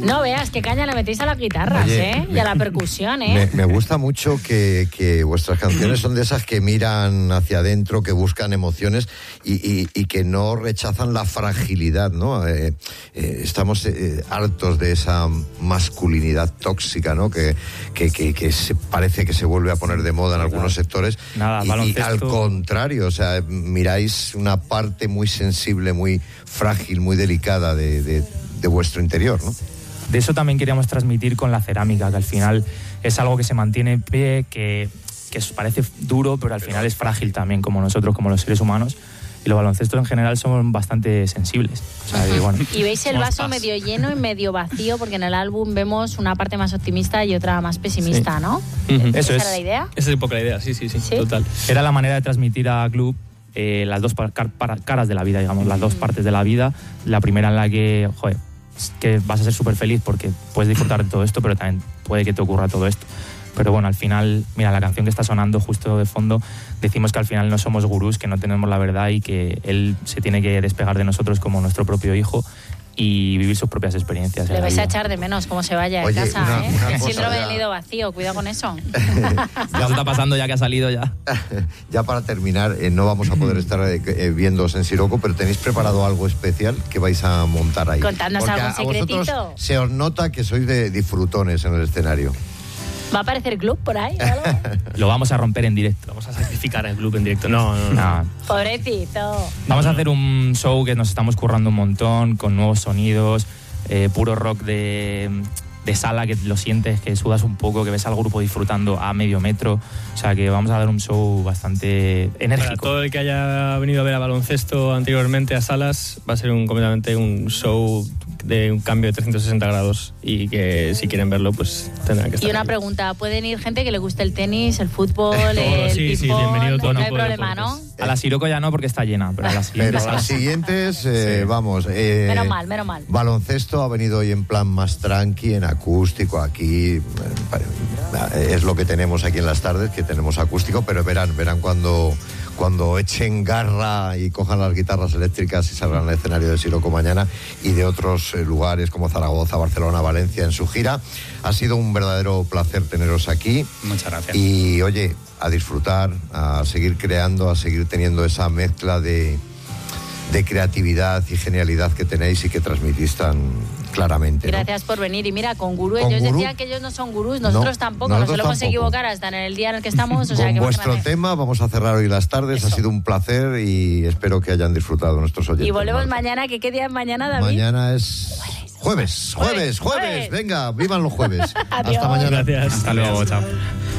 No veas qué caña le metéis a las guitarras, y a la percusión, Me gusta mucho que vuestras canciones son de esas que miran hacia adentro, que buscan emociones y que no rechazan la fragilidad, ¿no? Estamos hartos de esa masculinidad tóxica, ¿no? Que parece que se vuelve a poner de moda en algunos sectores. Nada, y al contrario, o sea, miráis una parte muy sensible, muy frágil, muy delicada de vuestro interior, ¿no? De eso también queríamos transmitir con la cerámica, que al final es algo que se mantiene en pie, que parece duro, pero al final es frágil también, como nosotros, como los seres humanos. Y los baloncestos en general son bastante sensibles. O sea, y veis el vaso medio lleno y medio vacío, porque en el álbum vemos una parte más optimista y otra más pesimista, ¿no? Eso ¿Esa era la idea? Esa es un poco la idea, sí, total. Era la manera de transmitir a Club las dos caras de la vida, digamos, las dos partes de la vida. La primera en la que, que vas a ser súper feliz porque puedes disfrutar de todo esto, pero también puede que te ocurra todo esto. Pero bueno, al final, mira, la canción que está sonando justo de fondo, decimos que al final no somos gurús, que no tenemos la verdad y que él se tiene que despegar de nosotros como nuestro propio hijo y vivir sus propias experiencias. Le vais a echar de menos cómo se vaya de casa, el síndrome del nido vacío, cuidado con eso. Ya se está pasando ya que ha salido ya. Ya para terminar, no vamos a poder estar viéndoos en Siroco, pero tenéis preparado algo especial que vais a montar ahí. Contadnos algún secretito. Vosotros se os nota que sois de disfrutones en el escenario. ¿Va a aparecer Club por ahí o algo? Lo vamos a romper en directo. Vamos a sacrificar el Club en directo. No. Pobrecito. Vamos a hacer un show que nos estamos currando un montón, con nuevos sonidos, puro rock de sala, que lo sientes, que sudas un poco, que ves al grupo disfrutando a medio metro. O sea, que vamos a dar un show bastante enérgico. Para todo el que haya venido a ver a baloncesto anteriormente a salas, va a ser completamente un show de un cambio de 360 grados y que si quieren verlo, pues tendrán que estar. Y una aquí. pregunta, ¿pueden ir gente que le guste el tenis, el fútbol, el sí, ping-pong? bienvenido todo. No hay problema, ¿no? A la Siroco ya no, porque está llena, pero a las siguientes... vamos. Menos mal. Baloncesto ha venido hoy en plan más tranqui, en acústico, aquí. Es lo que tenemos aquí en las tardes, que tenemos acústico, pero verán cuando echen garra y cojan las guitarras eléctricas y salgan al escenario de Siroco mañana y de otros lugares como Zaragoza, Barcelona, Valencia en su gira. Ha sido un verdadero placer teneros aquí. Muchas gracias. Y oye, a disfrutar, a seguir creando, a seguir teniendo esa mezcla de creatividad y genialidad que tenéis y que transmitís tan claramente. Gracias por venir. Y mira, con Gurú, ellos decían que ellos no son gurús, nosotros tampoco, nos solemos equivocar hasta en el día en el que estamos. O sea, con que vuestro tema vamos a cerrar hoy las tardes. Eso. Ha sido un placer y espero que hayan disfrutado nuestros oyentes. Y volvemos mañana, ¿qué día es mañana, David? Mañana es jueves. Venga, vivan los jueves. Adiós. Hasta mañana. Gracias. Hasta luego, chao.